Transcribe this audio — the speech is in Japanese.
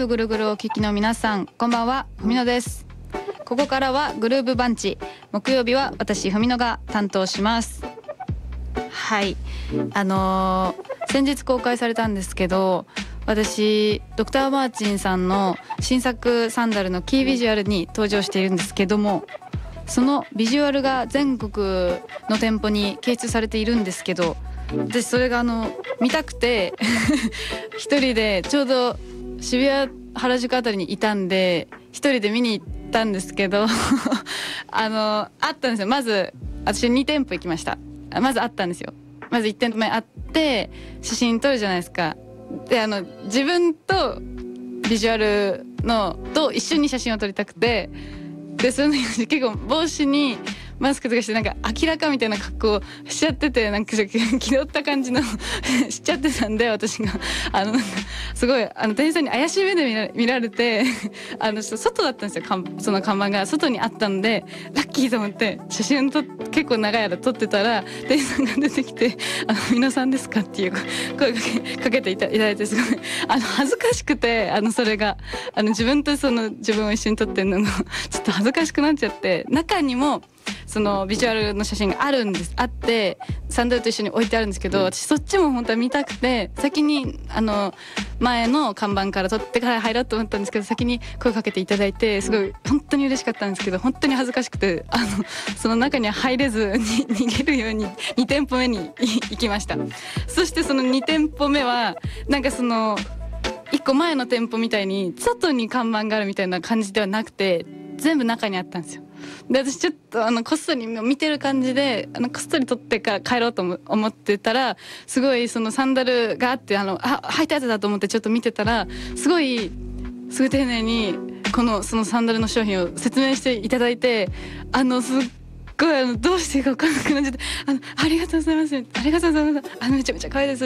ブぐるぐるお聞きの皆さん、こんばんは、ふみのです。ここからはグルーブバンチ、木曜日は私ふみのが担当します。はい、先日公開されたんですけど、私ドクター・マーチンさんの新作サンダルのキービジュアルに登場しているんですけども、そのビジュアルが全国の店舗に掲出されているんですけど、私それが見たくて一人でちょうど渋谷原宿あたりにいたんで一人で見に行ったんですけどあったんですよ。まず私2店舗行きました。まずあったんですよ。まず1店舗目あって写真撮るじゃないですか。で自分とビジュアルのと一緒に写真を撮りたくて、でその時結構帽子にマスクとかしてなんか明らかみたいな格好しちゃってて、なんか気取った感じのしちゃってたんで、私がなんかすごい店員さんに怪しい目で見られて外だったんですよ。その看板が外にあったんでラッキーと思って写真結構長い間撮ってたら、店員さんが出てきて「みのさんですか?」っていう声かけていただいて、すごい恥ずかしくて、それが自分と自分を一緒に撮ってるのがちょっと恥ずかしくなっちゃって、中にもそのビジュアルの写真があってサンダルと一緒に置いてあるんですけど、私そっちも本当は見たくて、先に前の看板から撮ってから入ろうと思ったんですけど、先に声かけていただいてすごい本当に嬉しかったんですけど、本当に恥ずかしくてその中には入れずに逃げるように2店舗目に行きました。そしてその2店舗目はなんか1個前の店舗みたいに外に看板があるみたいな感じではなくて、全部中にあったんですよ。で私ちょっとこっそり見てる感じでこっそり取ってから帰ろうと思ってたら、すごいそのサンダルがあって履いたやつだと思ってちょっと見てたら、すごい丁寧にそのサンダルの商品を説明していただいて、すっごいどうしていいか分からなくなっちゃって、ありがとうございます、ありがとうございます、めちゃめちゃ可愛いです